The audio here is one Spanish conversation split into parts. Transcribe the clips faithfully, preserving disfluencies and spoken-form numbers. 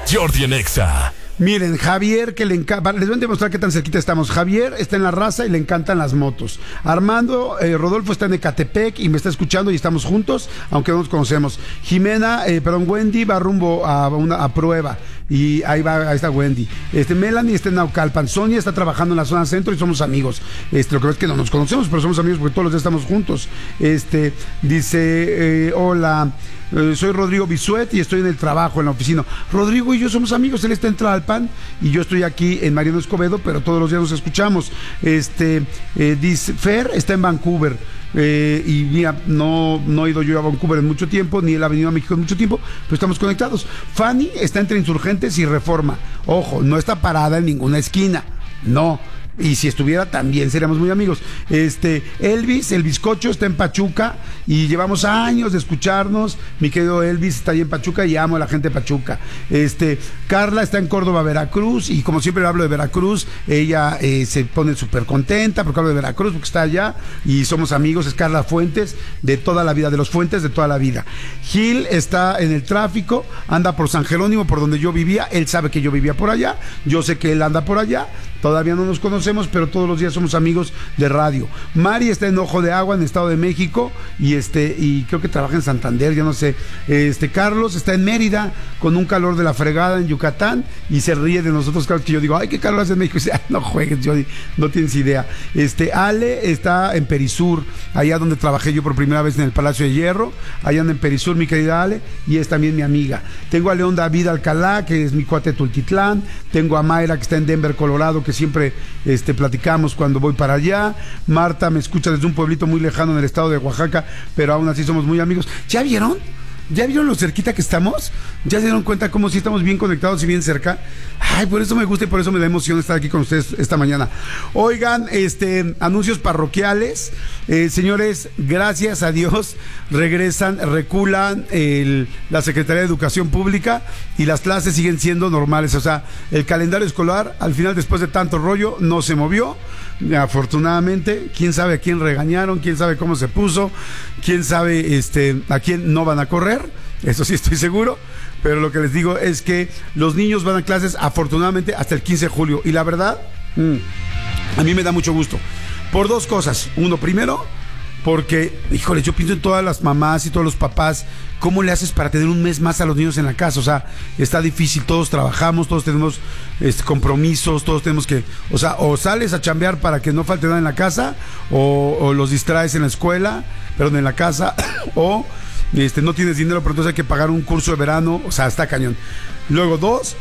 Jordi en Exa. Miren, Javier, que le encanta, les voy a demostrar qué tan cerquita estamos. Javier está en La Raza y le encantan las motos. Armando, eh, Rodolfo está en Ecatepec y me está escuchando y estamos juntos, aunque no nos conocemos. Jimena, eh, perdón, Wendy va rumbo a una a prueba y ahí va, ahí está Wendy. Este, Melanie está en Naucalpan. Sonia está trabajando en la zona centro y somos amigos. Este, lo que es que no nos conocemos, pero somos amigos porque todos los días estamos juntos. Este, dice, eh, hola. Eh, soy Rodrigo Bisuet y estoy en el trabajo, en la oficina. Rodrigo y yo somos amigos, él está en Tlalpan y yo estoy aquí en Mariano Escobedo, pero todos los días nos escuchamos. Este, eh, dice, Fer está en Vancouver. Eh, y mira, no, no he ido yo a Vancouver en mucho tiempo, ni él ha venido a México en mucho tiempo, pero estamos conectados. Fanny está entre Insurgentes y Reforma. Ojo, no está parada en ninguna esquina, no. Y si estuviera también seríamos muy amigos. Este, Elvis, el bizcocho está en Pachuca y llevamos años de escucharnos. Mi querido Elvis está ahí en Pachuca y amo a la gente de Pachuca. Este, Carla está en Córdoba, Veracruz, y como siempre hablo de Veracruz, ella eh, se pone súper contenta porque hablo de Veracruz, porque está allá y somos amigos. Es Carla Fuentes, de toda la vida, de los Fuentes de toda la vida. Gil está en el tráfico, anda por San Jerónimo, por donde yo vivía. Él sabe que yo vivía por allá, yo sé que él anda por allá. Todavía no nos conocemos, pero todos los días somos amigos de radio. Mari está en Ojo de Agua, en Estado de México, y este y creo que trabaja en Santander, ya no sé. Este Carlos está en Mérida, con un calor de la fregada en Yucatán, y se ríe de nosotros, claro que yo digo, ay, qué calor hace en México. Y dice, ay, no juegues, Jody, no tienes idea. Este Ale está en Perisur, allá donde trabajé yo por primera vez en el Palacio de Hierro. Allá anda en Perisur, mi querida Ale, y es también mi amiga. Tengo a León David Alcalá, que es mi cuate de Tultitlán. Tengo a Mayra, que está en Denver, Colorado, que siempre este, platicamos cuando voy para allá. Marta me escucha desde un pueblito muy lejano en el estado de Oaxaca, pero aún así somos muy amigos. ¿Ya vieron? ¿Ya vieron lo cerquita que estamos? ¿Ya se dieron cuenta cómo sí estamos bien conectados y bien cerca? Ay, por eso me gusta y por eso me da emoción estar aquí con ustedes esta mañana. Oigan, este, anuncios parroquiales. Eh, señores, gracias a Dios, regresan, reculan el, la Secretaría de Educación Pública y las clases siguen siendo normales. O sea, el calendario escolar, al final, después de tanto rollo, no se movió. Afortunadamente, quién sabe a quién regañaron, quién sabe cómo se puso, quién sabe este, a quién no van a correr, eso sí estoy seguro, pero lo que les digo es que los niños van a clases afortunadamente hasta el quince de julio, y la verdad, mmm, a mí me da mucho gusto, por dos cosas. Uno, primero, porque, híjole, yo pienso en todas las mamás y todos los papás, ¿cómo le haces para tener un mes más a los niños en la casa? O sea, está difícil, todos trabajamos, todos tenemos este, compromisos, todos tenemos que, o sea, o sales a chambear para que no falte nada en la casa, o, o los distraes en la escuela, perdón, en la casa, o este, no tienes dinero, pero entonces hay que pagar un curso de verano, o sea, está cañón. Luego, dos,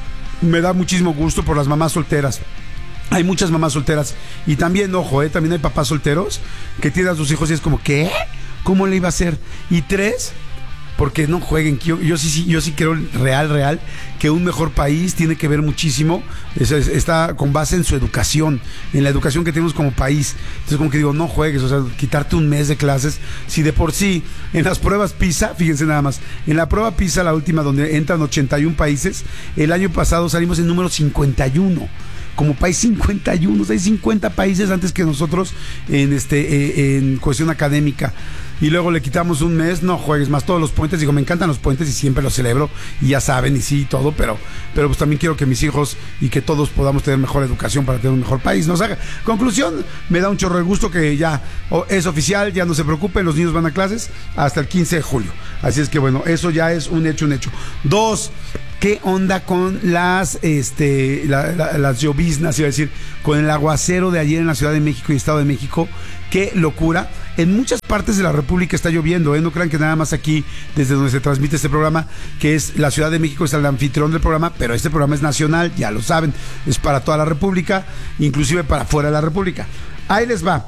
me da muchísimo gusto por las mamás solteras. Hay muchas mamás solteras y también, ojo, eh, también hay papás solteros que tienen a sus hijos y es como, ¿qué? ¿Cómo le iba a hacer? Y tres, porque no jueguen. Yo, yo sí, sí, yo sí creo real, real, que un mejor país tiene que ver muchísimo, es, es, está con base en su educación, en la educación que tenemos como país. Entonces como que digo, no juegues, o sea, quitarte un mes de clases, si de por sí, en las pruebas PISA, fíjense nada más, en la prueba PISA, la última donde entran ochenta y un países, el año pasado salimos en número cincuenta y uno. Como país cincuenta y uno, o sea, hay cincuenta países antes que nosotros en este eh, en cuestión académica. Y luego le quitamos un mes, no juegues más, todos los puentes. Digo, me encantan los puentes y siempre los celebro, y ya saben, y sí, y todo, pero, pero pues también quiero que mis hijos y que todos podamos tener mejor educación para tener un mejor país, ¿no? O sea, conclusión, me da un chorro de gusto que ya oh, es oficial, ya no se preocupen, los niños van a clases hasta el quince de julio. Así es que bueno, eso ya es un hecho, un hecho. Dos, ¿qué onda con las este la, la, las lloviznas, iba a decir, con el aguacero de ayer en la Ciudad de México y Estado de México? ¡Qué locura! En muchas partes de la República está lloviendo, ¿eh? No crean que nada más aquí, desde donde se transmite este programa, que es la Ciudad de México, es el anfitrión del programa, pero este programa es nacional, ya lo saben, es para toda la República, inclusive para fuera de la República. Ahí les va.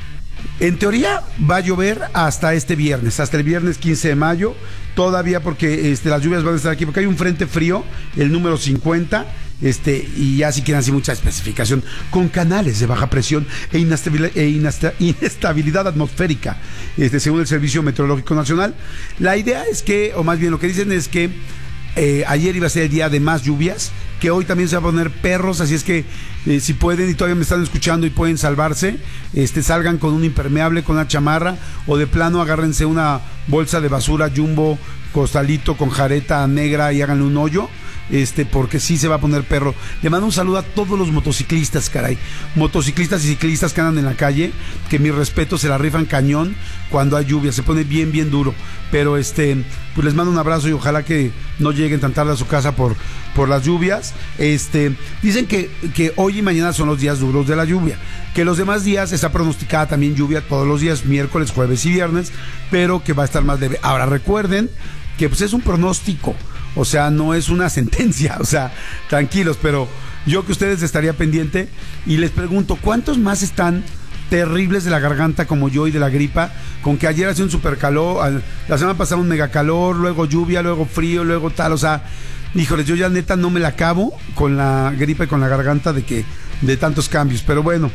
En teoría va a llover hasta este viernes, hasta el viernes quince de mayo, todavía porque este, las lluvias van a estar aquí, porque hay un frente frío, el número cincuenta, este, y ya si quieren así mucha especificación, con canales de baja presión e inestabilidad, e inesta, inestabilidad atmosférica, este, según el Servicio Meteorológico Nacional. La idea es que, o más bien lo que dicen es que eh, ayer iba a ser el día de más lluvias, que hoy también se va a poner perros, así es que eh, si pueden y todavía me están escuchando y pueden salvarse, este, salgan con un impermeable, con una chamarra, o de plano agárrense una bolsa de basura Jumbo, costalito con jareta negra y háganle un hoyo este, porque sí se va a poner perro. Le mando un saludo a todos los motociclistas, caray. Motociclistas y ciclistas que andan en la calle, que mi respeto, se la rifan cañón cuando hay lluvia, se pone bien, bien duro. Pero este, pues les mando un abrazo y ojalá que no lleguen tan tarde a su casa por, por las lluvias. Este, dicen que, que hoy y mañana son los días duros de la lluvia, que los demás días está pronosticada también lluvia todos los días, miércoles, jueves y viernes, pero que va a estar más leve. Ahora recuerden que pues es un pronóstico, o sea, no es una sentencia, o sea, tranquilos, pero yo que ustedes estaría pendiente y les pregunto, ¿cuántos más están terribles de la garganta como yo y de la gripa? Con que ayer hacía un super calor, la semana pasada un mega calor, luego lluvia, luego frío, luego tal, o sea, híjoles, yo ya neta no me la acabo con la gripa y con la garganta de que, de tantos cambios, pero bueno,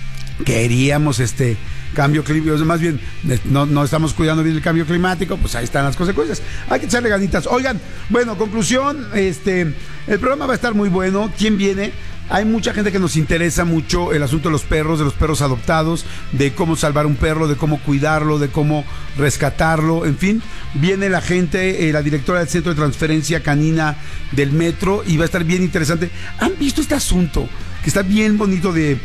queríamos este cambio climático, más bien no, no estamos cuidando bien el cambio climático, pues ahí están las consecuencias, hay que echarle ganitas. Oigan, bueno, conclusión, este, el programa va a estar muy bueno. ¿Quién viene? Hay mucha gente que nos interesa mucho el asunto de los perros, de los perros adoptados, de cómo salvar un perro, de cómo cuidarlo, de cómo rescatarlo, en fin. Viene la gente, eh, la directora del Centro de Transferencia Canina del Metro, y va a estar bien interesante. ¿Han visto este asunto? Que está bien bonito, de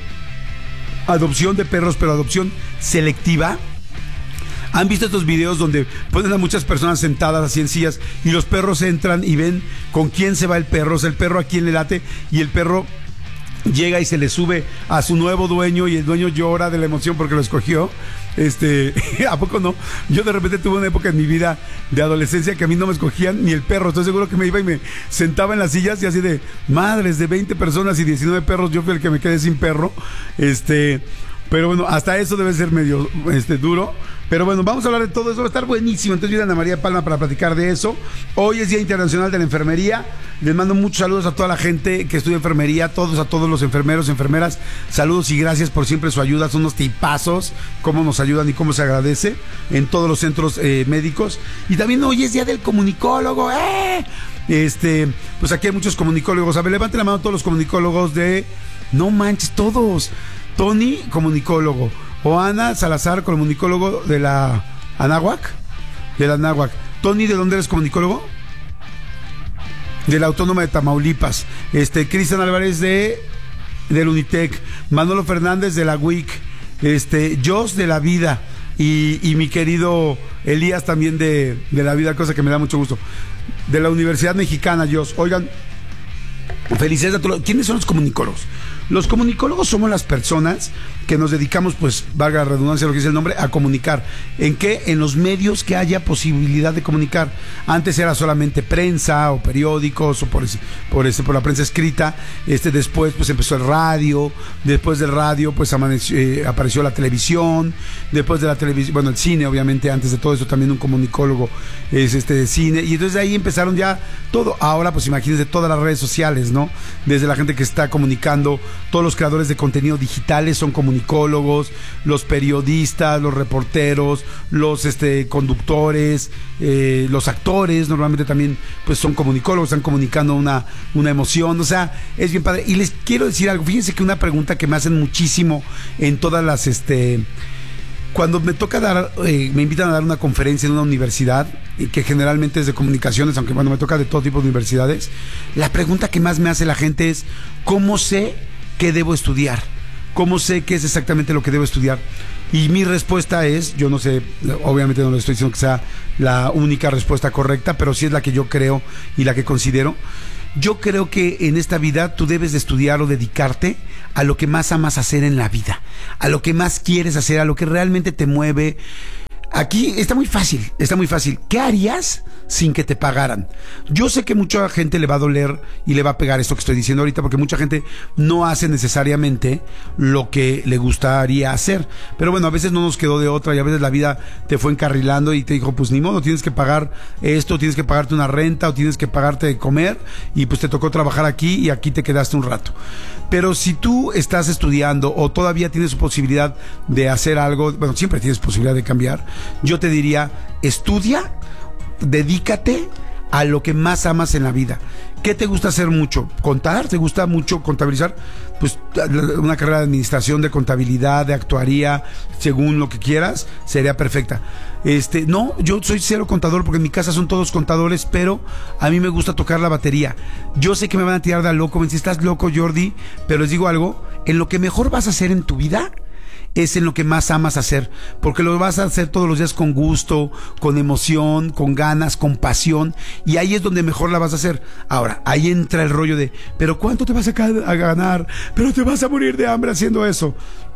adopción de perros, pero adopción selectiva. ¿Han visto estos videos donde ponen a muchas personas sentadas así en sillas y los perros entran y ven con quién se va el perro? O sea, el perro a quién le late, y el perro llega y se le sube a su nuevo dueño y el dueño llora de la emoción porque lo escogió. Este, ¿a poco no? Yo de repente tuve una época en mi vida de adolescencia que a mí no me escogían ni el perro. Estoy seguro que me iba y me sentaba en las sillas y así de madres, de veinte personas y diecinueve perros, yo fui el que me quedé sin perro. Este, pero bueno, hasta eso debe ser medio este, duro. Pero bueno, vamos a hablar de todo eso, va a estar buenísimo. Entonces viene Ana María Palma para platicar de eso. Hoy es Día Internacional de la Enfermería. Les mando muchos saludos a toda la gente que estudia enfermería, a todos, a todos los enfermeros, enfermeras. Saludos y gracias por siempre su ayuda. Son unos tipazos, cómo nos ayudan y cómo se agradece en todos los centros eh, médicos. Y también hoy es Día del Comunicólogo. ¡Eh! Este, pues aquí hay muchos comunicólogos. A ver, levanten la mano todos los comunicólogos de... No manches, todos. Tony, comunicólogo. O Ana Salazar, comunicólogo de la Anáhuac, de la Anáhuac. Tony, ¿de dónde eres comunicólogo? De la Autónoma de Tamaulipas. Este, Cristian Álvarez de del Unitec, Manolo Fernández de la U I C, este, Jos de la Vida, y, y mi querido Elías también de, de la Vida, cosa que me da mucho gusto. De la Universidad Mexicana, Jos. Oigan, felicidades a todos. ¿Quiénes son los comunicólogos? Los comunicólogos somos las personas que nos dedicamos, pues, valga la redundancia lo que dice el nombre, a comunicar. ¿En qué? En los medios que haya posibilidad de comunicar. Antes era solamente prensa o periódicos o por ese, por ese, por la prensa escrita. Este, después, pues, empezó el radio. Después del radio, pues, amaneció, eh, apareció la televisión. Después de la televisión, bueno, el cine, obviamente. Antes de todo eso, también un comunicólogo es este de cine. Y entonces de ahí empezaron ya todo. Ahora, pues, imagínense todas las redes sociales, ¿no? Desde la gente que está comunicando. Todos los creadores de contenido digitales son comunicólogos, los periodistas, los reporteros, los este, conductores, eh, los actores normalmente también pues son comunicólogos, están comunicando una, una emoción, o sea, es bien padre. Y les quiero decir algo, fíjense que una pregunta que me hacen muchísimo en todas las... este Cuando me toca dar, eh, me invitan a dar una conferencia en una universidad, y que generalmente es de comunicaciones, aunque bueno, me toca de todo tipo de universidades, la pregunta que más me hace la gente es, ¿cómo sé qué debo estudiar? ¿Cómo sé qué es exactamente lo que debo estudiar? Y mi respuesta es, yo no sé, obviamente no le estoy diciendo que sea la única respuesta correcta, pero sí es la que yo creo y la que considero. Yo creo que en esta vida tú debes de estudiar o dedicarte a lo que más amas hacer en la vida, a lo que más quieres hacer, a lo que realmente te mueve. Aquí está muy fácil, está muy fácil. ¿Qué harías sin que te pagaran? Yo sé que mucha gente le va a doler y le va a pegar esto que estoy diciendo ahorita, porque mucha gente no hace necesariamente lo que le gustaría hacer. Pero bueno, a veces no nos quedó de otra y a veces la vida te fue encarrilando y te dijo, pues ni modo, tienes que pagar esto, tienes que pagarte una renta o tienes que pagarte de comer, y pues te tocó trabajar aquí y aquí te quedaste un rato. Pero si tú estás estudiando o todavía tienes posibilidad de hacer algo, bueno, siempre tienes posibilidad de cambiar, yo te diría, estudia, dedícate a lo que más amas en la vida. ¿Qué te gusta hacer mucho? ¿Contar? ¿Te gusta mucho contabilizar? Pues una carrera de administración, de contabilidad, de actuaría, según lo que quieras, sería perfecta. Este, no, yo soy cero contador porque en mi casa son todos contadores, pero a mí me gusta tocar la batería. Yo sé que me van a tirar de loco, me dicen, estás loco, Jordi, pero les digo algo, en lo que mejor vas a hacer en tu vida es en lo que más amas hacer, porque lo vas a hacer todos los días con gusto, con emoción, con ganas, con pasión, y ahí es donde mejor la vas a hacer. Ahora, ahí entra el rollo de, pero ¿cuánto te vas a, a ganar? Pero te vas a morir de hambre haciendo eso.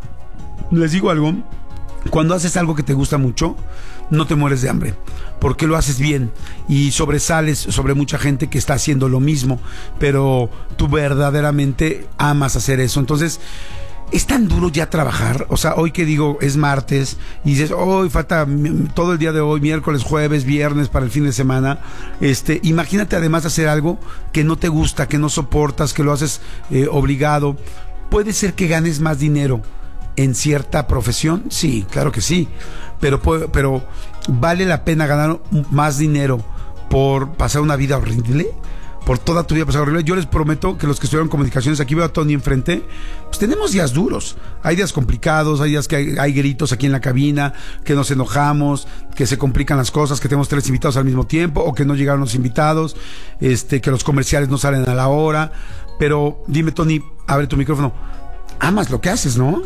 Les digo algo, cuando haces algo que te gusta mucho, no te mueres de hambre, porque lo haces bien y sobresales sobre mucha gente que está haciendo lo mismo, pero tú verdaderamente amas hacer eso. Entonces, es tan duro ya trabajar, o sea, hoy que digo es martes y dices, hoy falta todo el día de hoy, miércoles, jueves, viernes para el fin de semana. Este, imagínate además hacer algo que no te gusta, que no soportas, que lo haces eh, obligado. Puede ser que ganes más dinero en cierta profesión, sí, claro que sí, pero, pero ¿vale la pena ganar más dinero por pasar una vida horrible? Por toda tu vida pasada horrible. Yo les prometo que los que estudiaron comunicaciones, aquí veo a Tony enfrente, pues tenemos días duros, hay días complicados, hay días que hay, hay gritos aquí en la cabina, que nos enojamos, que se complican las cosas, que tenemos tres invitados al mismo tiempo, o que no llegaron los invitados, este, que los comerciales no salen a la hora. Pero dime, Tony, abre tu micrófono, amas lo que haces, ¿no?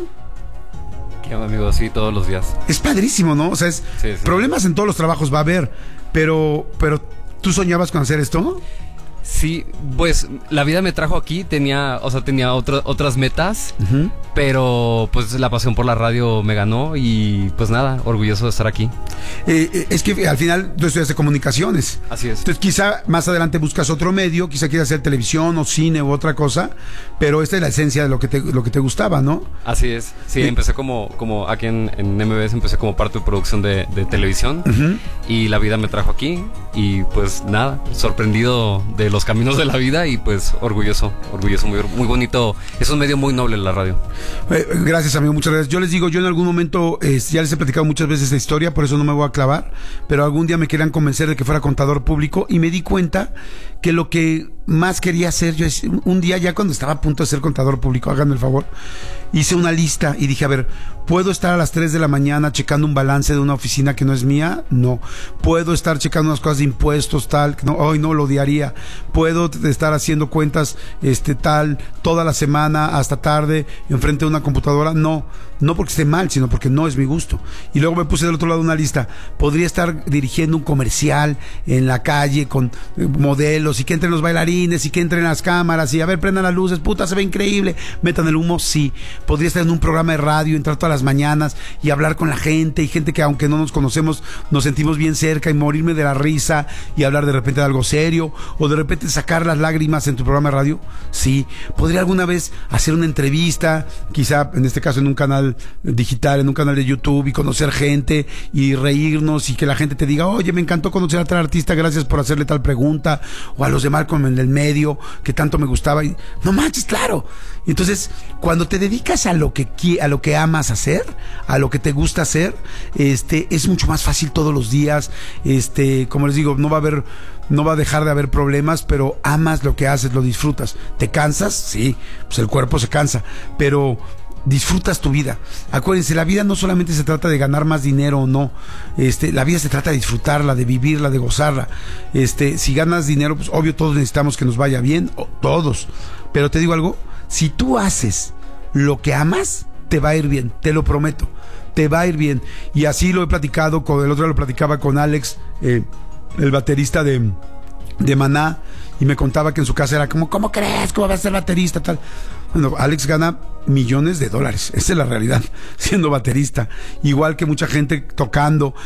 ¿Qué onda, amigo? Sí, todos los días. Es padrísimo, ¿no? O sea, es, sí, sí. Problemas en todos los trabajos va a haber, pero, pero ¿tú soñabas con hacer esto? Sí, pues la vida me trajo aquí, tenía, o sea, tenía otro, otras metas, uh-huh. pero pues la pasión por la radio me ganó y pues nada, orgulloso de estar aquí. Eh, es que al final tú estudiaste comunicaciones. Así es. Entonces quizá más adelante buscas otro medio, quizá quieras hacer televisión o cine u otra cosa, pero esta es la esencia de lo que te, lo que te gustaba, ¿no? Así es, sí, eh. empecé como, como aquí en, en M B S, empecé como parte de producción de, de televisión, uh-huh. y la vida me trajo aquí y pues nada, sorprendido de los caminos de la vida y pues orgulloso, orgulloso, muy, muy bonito. Es un medio muy noble la radio. Eh, gracias, amigo, muchas gracias. Yo les digo, yo en algún momento, eh, ya les he platicado muchas veces esta historia, por eso no me voy a clavar, pero algún día me querían convencer de que fuera contador público y me di cuenta que lo que más quería hacer, yo es, un día ya cuando estaba a punto de ser contador público, háganme el favor, hice una lista y dije, a ver, ¿puedo estar a las tres de la mañana checando un balance de una oficina que no es mía? No. ¿Puedo estar checando unas cosas de impuestos, tal? No, hoy no lo odiaría. ¿Puedo estar haciendo cuentas, este, tal, toda la semana hasta tarde enfrente de una computadora? No. No porque esté mal, sino porque no es mi gusto. Y luego me puse del otro lado una lista. Podría estar dirigiendo un comercial en la calle con modelos y que entren los bailarines y que entren las cámaras y a ver, prendan las luces, puta, se ve increíble, metan el humo, sí. Podría estar en un programa de radio, entrar todas las mañanas y hablar con la gente y gente que aunque no nos conocemos nos sentimos bien cerca y morirme de la risa y hablar de repente de algo serio o de repente sacar las lágrimas en tu programa de radio, sí. Podría alguna vez hacer una entrevista, quizá en este caso en un canal digital, en un canal de YouTube y conocer gente y reírnos y que la gente te diga, oye, me encantó conocer a tal artista, gracias por hacerle tal pregunta, o a los de Malcolm en el medio que tanto me gustaba y no manches, claro. Entonces, cuando te dedicas a lo que a lo que amas hacer, a lo que te gusta hacer, este, es mucho más fácil todos los días, este, como les digo, no va a haber no va a dejar de haber problemas, pero amas lo que haces, lo disfrutas. ¿Te cansas? Sí, pues el cuerpo se cansa, pero disfrutas tu vida. Acuérdense, la vida no solamente se trata de ganar más dinero o no, este, la vida se trata de disfrutarla, de vivirla, de gozarla. Este, si ganas dinero, pues obvio todos necesitamos que nos vaya bien, todos. Pero te digo algo, si tú haces lo que amas, te va a ir bien, te lo prometo, te va a ir bien. Y así lo he platicado, con el otro día lo platicaba con Alex, eh, el baterista de, de Maná, y me contaba que en su casa era como, ¿cómo crees? ¿Cómo vas a ser baterista? Tal. Bueno, Alex gana millones de dólares, esa es la realidad, siendo baterista, igual que mucha gente tocando.